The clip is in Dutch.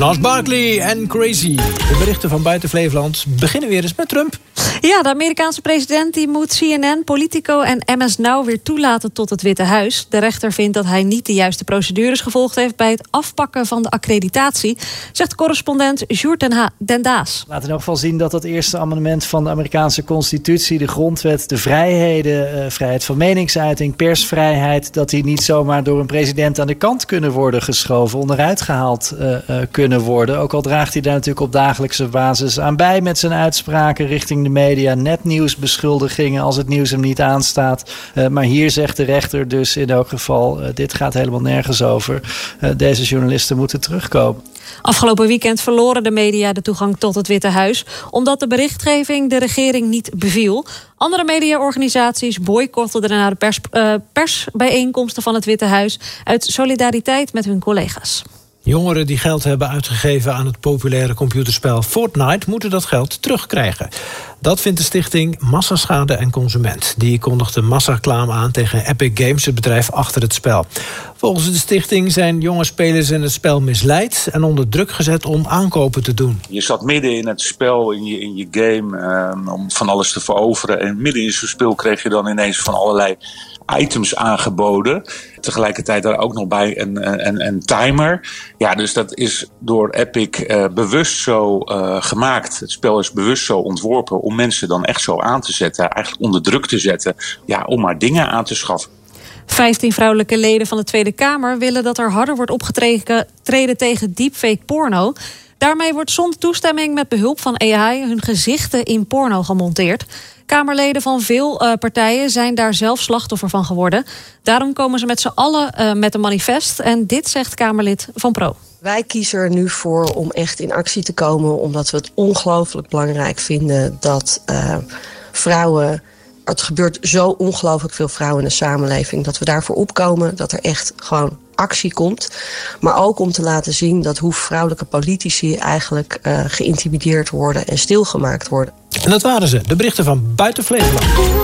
Gnarls Barkley en Crazy. De berichten van buiten Flevoland beginnen weer eens met Trump. Ja, de Amerikaanse president die moet CNN, Politico en MS Now weer toelaten tot het Witte Huis. De rechter vindt dat hij niet de juiste procedures gevolgd heeft bij het afpakken van de accreditatie, zegt correspondent Sjoerd Den Daas. Laat in elk geval zien dat het eerste amendement van de Amerikaanse constitutie, de grondwet, de vrijheden, vrijheid van meningsuiting, persvrijheid, dat die niet zomaar door een president aan de kant kunnen worden geschoven, onderuit gehaald kunnen worden. Ook al draagt hij daar natuurlijk op dagelijkse basis aan bij met zijn uitspraken richting de media, nepnieuwsbeschuldigingen als het nieuws hem niet aanstaat. Maar hier zegt de rechter dus in elk geval, dit gaat helemaal nergens over. Deze journalisten moeten terugkomen. Afgelopen weekend verloren de media de toegang tot het Witte Huis, omdat de berichtgeving de regering niet beviel. Andere mediaorganisaties boycotten daarna de persbijeenkomsten van het Witte Huis uit solidariteit met hun collega's. Jongeren die geld hebben uitgegeven aan het populaire computerspel Fortnite moeten dat geld terugkrijgen. Dat vindt de stichting Massaschade en Consument. Die kondigde massareclame aan tegen Epic Games, het bedrijf achter het spel. Volgens de stichting zijn jonge spelers in het spel misleid en onder druk gezet om aankopen te doen. Je zat midden in het spel, in je game, om van alles te veroveren. En midden in zo'n spel kreeg je dan ineens van allerlei items aangeboden. Tegelijkertijd daar ook nog bij een timer. Ja, dus dat is door Epic bewust zo gemaakt. Het spel is bewust zo ontworpen om mensen dan echt zo aan te zetten. Eigenlijk onder druk te zetten. Ja, om maar dingen aan te schaffen. 15 vrouwelijke leden van de Tweede Kamer willen dat er harder wordt opgetreden tegen deepfake porno. Daarmee wordt zonder toestemming met behulp van AI hun gezichten in porno gemonteerd. Kamerleden van veel partijen zijn daar zelf slachtoffer van geworden. Daarom komen ze met z'n allen met een manifest. En dit zegt Kamerlid Van Pro. Wij kiezen er nu voor om echt in actie te komen, omdat we het ongelooflijk belangrijk vinden dat vrouwen. Het gebeurt zo ongelooflijk veel vrouwen in de samenleving, dat we daarvoor opkomen, dat er echt gewoon actie komt. Maar ook om te laten zien dat hoe vrouwelijke politici eigenlijk geïntimideerd worden en stilgemaakt worden. En dat waren ze, de berichten van buiten Flevoland.